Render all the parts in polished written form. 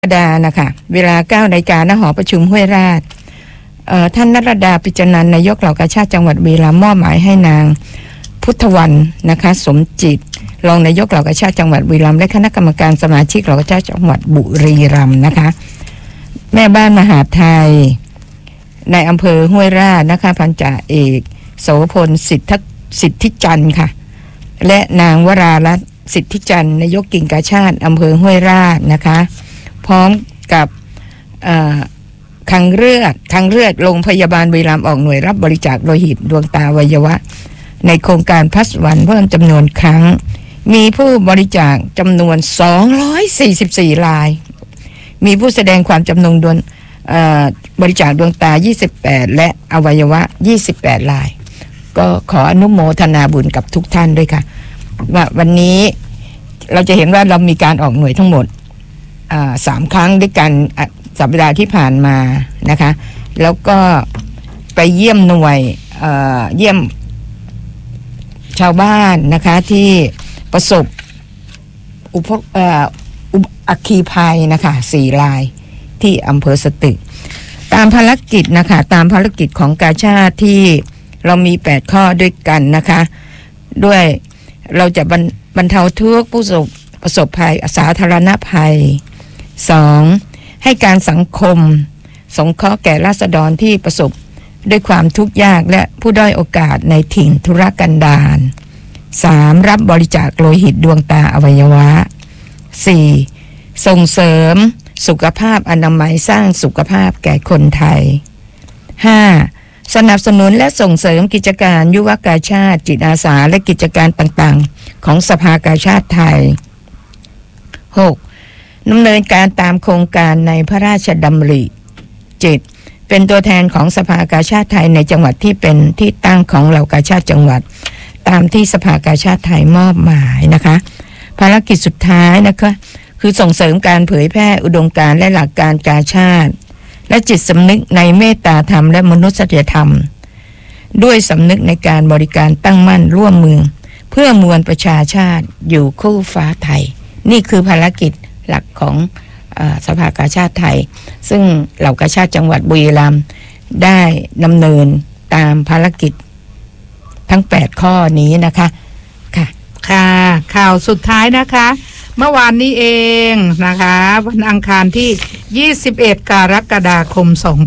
ดานะคะเวลา 9 นาฬิกา ณ หอประชุมห้วยราชท่านนรดา ปิจนันท์นายกเหล่ากาชาดจังหวัดบุรีรัมย์มอบหมายให้นางพุทธวรรณนะคะสมจิตรองนายกเหล่ากาชาดจังหวัดบุรีรัมย์และคณะกรรมการสมาชิกเหล่ากาชาดจังหวัดบุรีรัมย์นะคะแม่บ้านมหาไทยในอำเภอห้วยราชนะคะพันจ่าเอกโสพลสิทธิจันทร์ค่ะและนางวรารัตน์สิทธิจันทร์นายกกิ่งกาชาดอำเภอห้วยราชนะคะพร้อมกับทางเลือดโรงพยาบาลบุรีรัมย์ออกหน่วยรับบริจาคโลหิตดวงตาอวัยวะในโครงการพัสวันเพิ่มจำนวนครั้งมีผู้บริจาคจำนวน244รายมีผู้แสดงความจำนงบริจาคดวงตา28และอวัยวะ28รายก็ขออนุโมทนาบุญกับทุกท่านด้วยค่ะว่าวันนี้เราจะเห็นว่าเรามีการออกหน่วยทั้งหมด3 ครั้งด้วยกันสัปดาห์ที่ผ่านมานะคะแล้วก็ไปเยี่ยมหน่วยเยี่ยมชาวบ้านนะคะที่ประสบอัคคีภัยนะคะ4 รายที่อำเภอสตึกตามภารกิจนะคะตามภารกิจของกาชาดที่เรามี8 ข้อด้วยกันนะคะด้วยเราจะบรรเทาทุกข์ผู้ประสบภัยสาธารณภัย 2. ให้การสังคมสงเคราะห์แก่ราษฎรที่ประสบด้วยความทุกข์ยากและผู้ด้อยโอกาสในถิ่นทุรกันดาร 3. รับบริจาคโลหิตดวงตาอวัยวะ 4. ส่งเสริมสุขภาพอนามัยสร้างสุขภาพแก่คนไทย 5. สนับสนุนและส่งเสริมกิจการยุวกาชาดจิตอาสาและกิจการต่างๆของสภากาชาดไทย 6. ดำเนินการตามโครงการในพระราชดำริ 7. เป็นตัวแทนของสภากาชาดไทยในจังหวัดที่เป็นที่ตั้งของเหล่ากาชาดจังหวัดตามที่สภากาชาดไทยมอบหมายนะคะภารกิจสุดท้ายนะคะคือส่งเสริมการเผยแพร่อุดมการณ์และหลักการกาชาดและจิตสำนึกในเมตตาธรรมและมนุษยธรรมด้วยสำนึกในการบริการตั้งมั่นร่วมมือเพื่อมวลประชาชาติอยู่คู่ฟ้าไทยนี่คือภารกิจหลักของสภากาชาดไทยซึ่งเหล่ากาชาดจังหวัดบุรีรัมย์ได้ดำเนินตามภารกิจทั้ง8 ข้อนี้นะคะค่ะข่าวสุดท้ายนะคะเมื่อวานนี้เองนะคะวันอังคารที่21 กรกฎาคม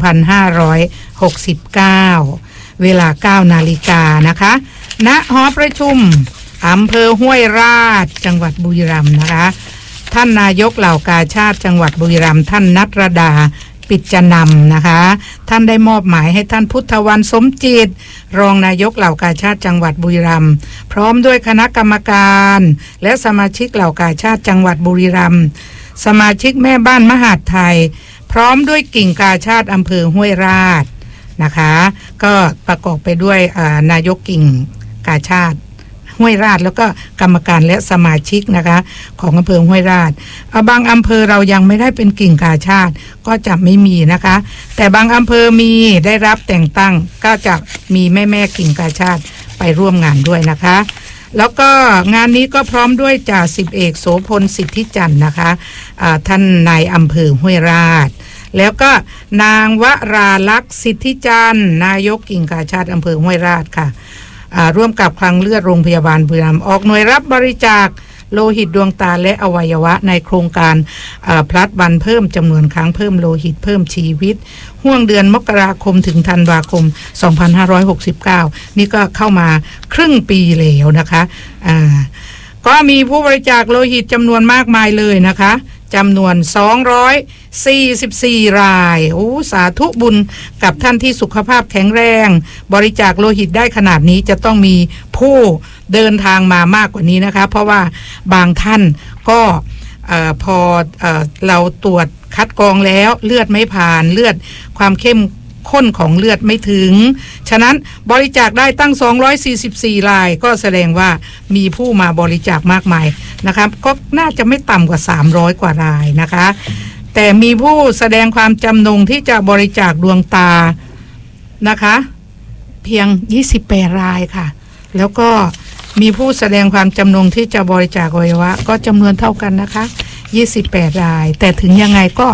2569 เวลา 9 นาฬิกานะคะณหอประชุมอำเภอห้วยราชจังหวัดบุรีรัมย์นะคะท่านนายกเหล่ากาชาดจังหวัดบุรีรัมย์ท่านนรดาปิจนันท์นะคะท่านได้มอบหมายให้ท่านพุทธวรรณสมจิตรองนายกเหล่ากาชาดจังหวัดบุรีรัมย์พร้อมด้วยคณะกรรมการและสมาชิกเหล่ากาชาดจังหวัดบุรีรัมย์สมาชิกแม่บ้านมหาดไทยพร้อมด้วยกิ่งกาชาดอำเภอห้วยราชนะคะก็ประกอบไปด้วยนายกกิ่งกาชาดห้วยราชแล้วก็กรรมการและสมาชิกนะคะของอำเภอห้วยราชบางอำเภอเรายังไม่ได้เป็นกิ่งกาชาดก็จะไม่มีนะคะแต่บางอำเภอมีได้รับแต่งตั้งก็จะมีแม่กิ่งกาชาดไปร่วมงานด้วยนะคะแล้วก็งานนี้ก็พร้อมด้วยจ่าสิบเอกโสพลสิทธิจันทร์นะคะท่านนายอำเภอห้วยราชแล้วก็นางวราลักษณ์สิทธิจันทร์นายกกิ่งกาชาดอำเภอห้วยราชค่ะร่วมกับคลังเลือดโรงพยาบาลบุรีรัมย์ออกหน่วยรับบริจาคโลหิตดวงตาและอวัยวะในโครงการพลัดวันเพิ่มจำนวนครั้งเพิ่มโลหิตเพิ่มชีวิตห่วงเดือนมกราคมถึงธันวาคม 2569 นี่ก็เข้ามาครึ่งปีแล้วนะคะก็มีผู้บริจาคโลหิตจำนวนมากมายเลยนะคะจำนวน244 รายสาธุบุญกับท่านที่สุขภาพแข็งแรงบริจาคโลหิตได้ขนาดนี้จะต้องมีผู้เดินทางมามากกว่านี้นะคะเพราะว่าบางท่านก็พอเราตรวจคัดกรองแล้วเลือดไม่ผ่านเลือดความเข้มข้นของเลือดไม่ถึงฉะนั้นบริจาคได้ตั้ง244 รายก็แสดงว่ามีผู้มาบริจาคมากมายนะคะก็น่าจะไม่ต่ำกว่า300 กว่ารายนะคะแต่มีผู้แสดงความจำนงที่จะบริจาคดวงตานะคะเพียง28 รายค่ะแล้วก็มีผู้แสดงความจำนงที่จะบริจาคอวัยวะก็จำนวนเท่ากันนะคะ 28 ราย แต่ถึงยังไงก็